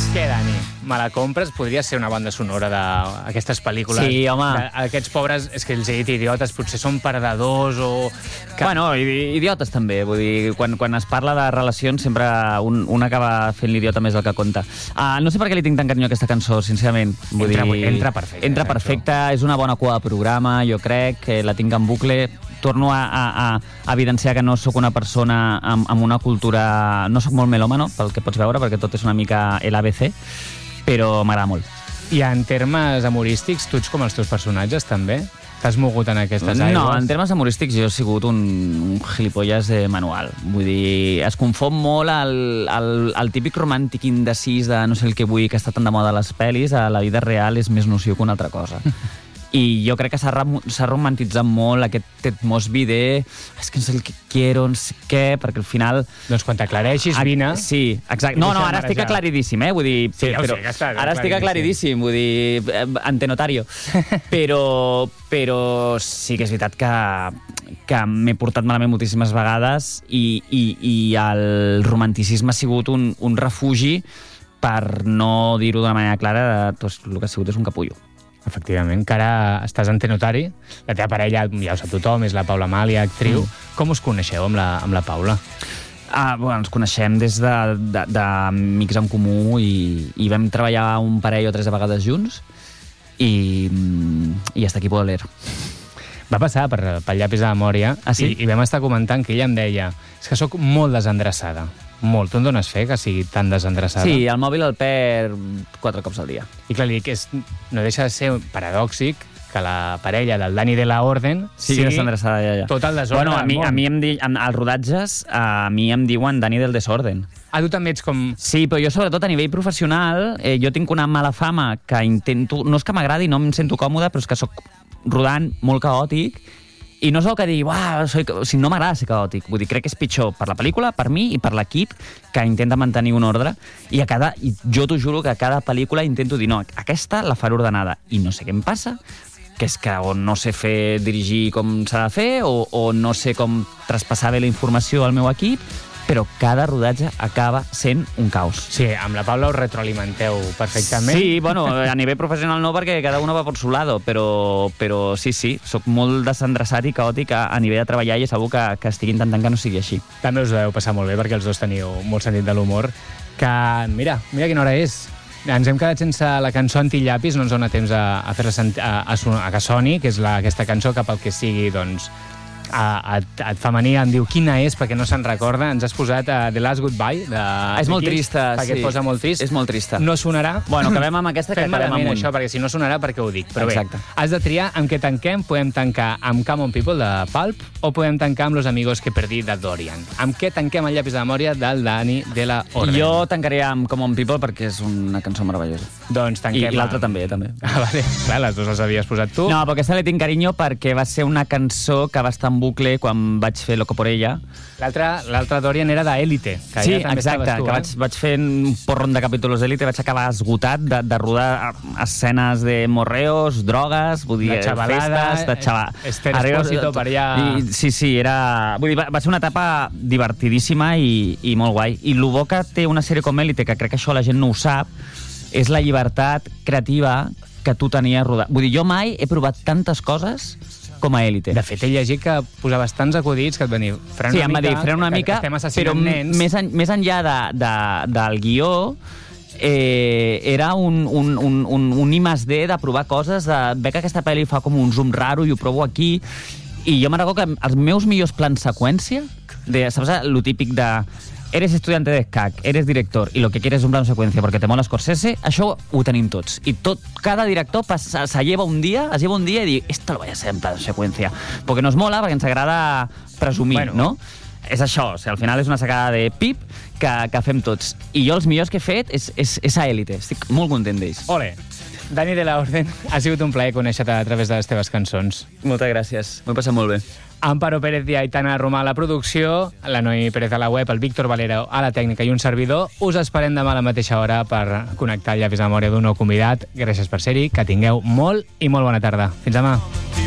què, Dani? Me la compres? Podria ser una banda sonora d'aquestes pel·lícules. Sí, home. Aquests pobres, és que els he dit idiotes, potser són perdedors o... Bueno, idiotes també. Vull dir, quan es parla de relacions sempre un acaba fent l'idiota més del que compta. No sé per què li tinc tan carinyo a aquesta cançó, sincerament. Entra perfecte. Entra perfecte, és una bona cua de programa, jo crec, que la tinc en bucle. Torno a evidenciar que no sóc una persona amb una cultura... No sóc molt melòmano, pel que pots veure, perquè tot és una mica l'ABC, però m'agrada molt. I en termes humorístics, tu ets com els teus personatges, també? T'has mogut en aquestes aigües? No, en termes humorístics jo he sigut un gilipolles manual. Vull dir, es confon molt el típic romàntic indecís de no sé el que vull, que està tan de moda a les pel·lis, a la vida real és més nociu que una altra cosa. I jo crec que s'ha romantitzat molt aquest Ted Mosby de és que no sé el que quiero, no sé què, perquè al final... Doncs quan t'aclareixis, vine... Sí, exacte. No, ara estic aclaridíssim, vull dir... Sí, ja ho sé, que està ara estic aclaridíssim, vull dir, ante notario. Però sí que és veritat que m'he portat malament moltíssimes vegades i el romanticisme ha sigut un refugi per no dir-ho d'una manera clara, doncs el que ha sigut és un capullo. Efectivament, que ara estàs ante notari. La teva parella, ja ho sap tothom, és la Paula Amàlia, actriu. Com us coneixeu amb la Paula? Bueno, ens coneixem des d'amics en comú i vam treballar un parell o 3 vegades junts i hasta aquí puedo leer. Va passar pel llapis de memòria i vam estar comentant que ella em deia és que sóc molt desendreçada. Molt. Tu en dones fe que sigui tan desendreçada? Sí, el mòbil el perd 4 cops al dia. I clar, li dic, no deixa de ser paradòxic que la parella del Dani de la Orden sigui desendreçada, ja. Tot el desordre del món. A mi als rodatges, a mi em diuen Dani del desorden. Tu també ets com... Sí, però jo sobretot a nivell professional, jo tinc una mala fama que intento... No és que m'agradi, no em sento còmode, però és que sóc rodant molt caòtic. I no és el que digui, no m'agrada ser caòtic. Vull dir, crec que és pitjor per la pel·lícula, per mi i per l'equip, que intenta mantenir un ordre. I jo t'ho juro que a cada pel·lícula intento dir, no, aquesta la faré ordenada. I no sé què em passa, que és que o no sé dirigir com s'ha de fer, o no sé com traspassar bé la informació al meu equip, però cada rodatge acaba sent un caos. Sí, amb la Paula us retroalimenteu perfectament. Sí, bueno, a nivell professional no, perquè cada uno va por su lado, però sí, soc molt desendreçat i caòtic a nivell de treballar i és segur que estic intentant que no sigui així. També us deveu passar molt bé, perquè els dos teniu molt sentit de l'humor, que mira quina hora és. Ens hem quedat sense la cançó Antillapis, no ens dona temps a fer-la que soni, que és aquesta cançó que pel que sigui, doncs, et femení em diu quina és perquè no se'n recorda. Ens has posat The Last Goodbye és molt trista, perquè et posa molt trist. És molt trista. No sonarà. Bueno, acabem amb aquesta, que acabem amb això, perquè si no sonarà perquè ho dic. Però exacte. Bé, has de triar amb què tanquem. Podem tancar amb Come On People de Pulp o podem tancar amb Los Amigos que Perdí de Dorian. Amb què tanquem el llapis de memòria del Dani de la Orden? Jo tancaria amb Come On People perquè és una cançó meravellosa. Doncs tanquem. I l'altra també. Vale. Clar, les dues les havies posat tu. No, però aquesta li tinc carinyo perquè va ser una cançó que va estar en bucle quan vaig fer Loco por ella. L'altra Dorian era d'Élite. Sí, exacte, que vaig fer un porron de capítols d'Élite, vaig acabar esgotat de rodar escenes de morreos, drogues, vull dir, festes, de xaval. Esther Espósito per allà... Sí, era... Vull dir, va ser una etapa divertidíssima i molt guai. I el bo que té una sèrie com Élite, que crec que això la gent no ho sap, és la llibertat creativa que tu tenies rodant. Vull dir, jo mai he provat tantes coses com a Élite. De fet, he llegit que posaves tants acudits que et van dir em va dir, frena una mica, però més enllà del guió, era un I+D de provar coses, de veure que aquesta pel·li fa com un zoom raro i ho provo aquí, i jo me'n recordo que els meus millors plans seqüència, saps lo típic de eres estudiante de SCAC, eres director y lo que quieres es un plano secuencia porque te mola Scorsese, això ho tenim tots. I cada director se lleva un dia i diu, esto lo voy a hacer en plano secuencia. Porque nos mola, perquè ens agrada presumir, no? És això, al final és una sacada de pip que fem tots. I jo els millors que he fet és a Élite. Estic molt content d'ells. Ole! Dani de la Orden, ha sigut un plaer conèixer-te a través de les teves cançons. Moltes gràcies, m'ho he passat molt bé. Amparo Pérez i Aitana Romà a la producció, la Noemi Pérez a la web, el Víctor Valero a la tècnica i un servidor. Us esperem demà a la mateixa hora per connectar el llapis de memòria d'un nou convidat. Gràcies per ser-hi, que tingueu molt i molt bona tarda. Fins demà.